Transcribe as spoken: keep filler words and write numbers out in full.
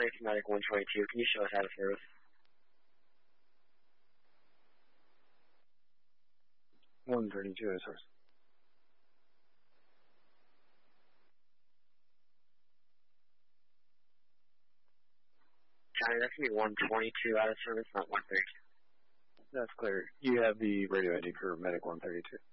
County for Medic one twenty-two. Can you show us out of service? one thirty-two out of service. County, that's going to be one twenty-two out of service, not one thirty-two. That's clear. You have the radio I D for Medic one thirty-two.